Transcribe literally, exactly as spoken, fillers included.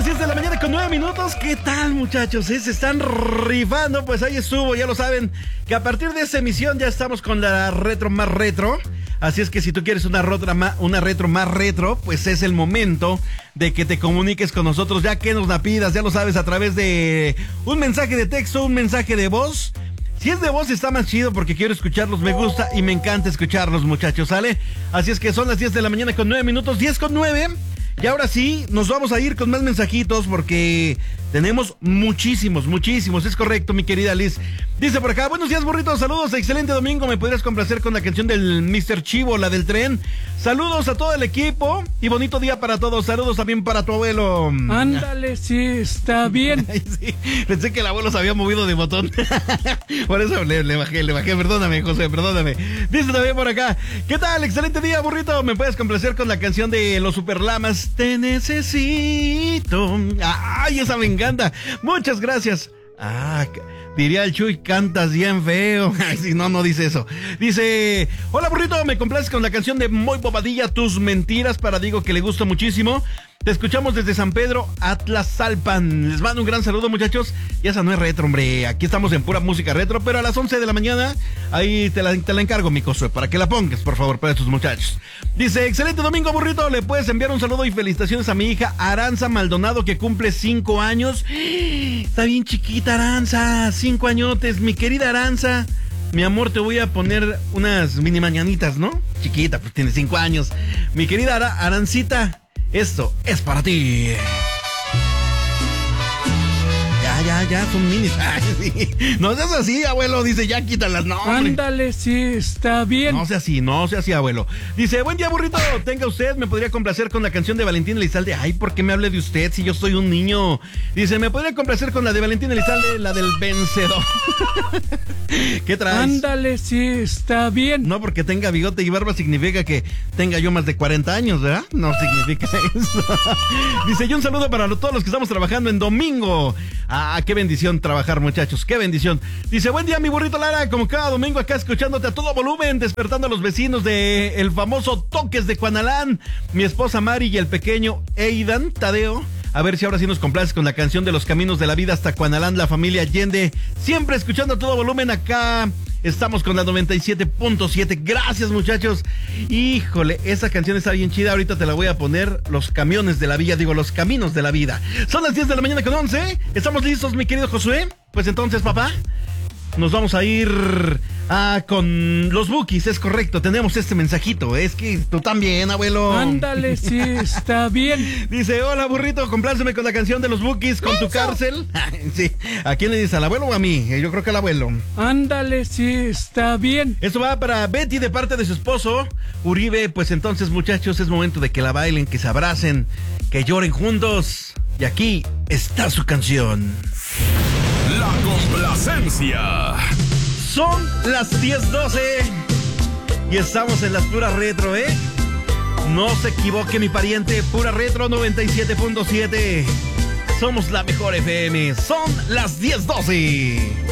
diez de la mañana con nueve minutos. ¿Qué tal, muchachos? ¿Eh? Se están rifando. Pues ahí estuvo, ya lo saben, que a partir de esa emisión ya estamos con la retro más retro. Así es que si tú quieres una, rotra ma, una retro más retro, pues es el momento de que te comuniques con nosotros, ya que nos la pidas, ya lo sabes, a través de un mensaje de texto, un mensaje de voz. Si es de voz está más chido porque quiero escucharlos, me gusta y me encanta escucharlos, muchachos, ¿sale? Así es que son las diez de la mañana con nueve minutos, diez con nueve. Y ahora sí, nos vamos a ir con más mensajitos porque tenemos muchísimos, muchísimos. Es correcto, mi querida Liz. Dice por acá, buenos días, burritos, saludos, excelente domingo. ¿Me podrías complacer con la canción del mister Chivo, la del tren? Saludos a todo el equipo y bonito día para todos. Saludos también para tu abuelo. Ándale, sí, está bien. Sí, pensé que el abuelo se había movido de botón. Por eso le, le bajé, le bajé. Perdóname, José, perdóname. Dice también por acá, ¿qué tal? Excelente día, burrito. ¿Me puedes complacer con la canción de Los Superlamas? Te necesito. Ay, esa me encanta. Muchas gracias. Ah, diría el Chuy, cantas bien feo. Ay, si no, no dice eso. Dice, hola burrito, me complaces con la canción de Moy Bobadilla, Tus Mentiras, para Diego, que le gusta muchísimo. Te escuchamos desde San Pedro, Atlasalpan. Les mando un gran saludo, muchachos. Y esa no es retro, hombre. Aquí estamos en pura música retro, pero a las once de la mañana, ahí te la, te la encargo, mi Josué, para que la pongas, por favor, para estos muchachos. Dice, excelente domingo, burrito. Le puedes enviar un saludo y felicitaciones a mi hija Aranza Maldonado, que cumple cinco años. Está bien chiquita, Aranza. Cinco añotes. Mi querida Aranza, mi amor, te voy a poner unas mini mañanitas, ¿no? Chiquita, pues tiene cinco años. Mi querida Ara- Arancita, esto es para ti. Ya, ya, ya, son minis. Ay, sí. No seas así, abuelo. Dice, ya quítalas. No, hombre. Ándale, sí, está bien. No sea así, no sea así, abuelo. Dice, buen día, burrito. Tenga usted, me podría complacer con la canción de Valentín Elizalde. Ay, ¿por qué me hable de usted si yo soy un niño? Dice, me podría complacer con la de Valentín Elizalde, la del vencedor. ¿Qué traes? Ándale, sí, está bien. No porque tenga bigote y barba significa que tenga yo más de cuarenta años, ¿verdad? No significa eso. Dice, yo un saludo para todos los que estamos trabajando en domingo. Ah, qué bendición trabajar, muchachos, qué bendición. Dice, buen día, mi burrito Lara, como cada domingo acá escuchándote a todo volumen, despertando a los vecinos de el famoso Toques de Cuanalán, mi esposa Mari y el pequeño Eidan Tadeo. A ver si ahora sí nos complaces con la canción de Los Caminos de la Vida hasta Cuanalán, la familia Allende. Siempre escuchando a todo volumen acá. Estamos con la noventa y siete punto siete. Gracias, muchachos. Híjole, esa canción está bien chida. Ahorita te la voy a poner. Los camiones de la vida, digo, los caminos de la vida. Son las diez de la mañana con once. ¿Estamos listos, mi querido Josué? Pues entonces, papá, nos vamos a ir ah, con los Bukis, es correcto. Tenemos este mensajito. Es que tú también, abuelo. Ándale, sí, está bien. Dice, hola, burrito, compláceme con la canción de los Bukis, con tu cárcel. Sí, ¿a quién le dice? ¿Al abuelo o a mí? Yo creo que al abuelo. Ándale, sí, está bien. Esto va para Betty de parte de su esposo Uribe. Pues entonces, muchachos, es momento de que la bailen, que se abracen, que lloren juntos. Y aquí está su canción. La complacencia. Son las diez doce y estamos en las puras retro, ¿eh? No se equivoque, mi pariente. Pura retro noventa y siete punto siete. Somos la mejor F M. Son las diez doce.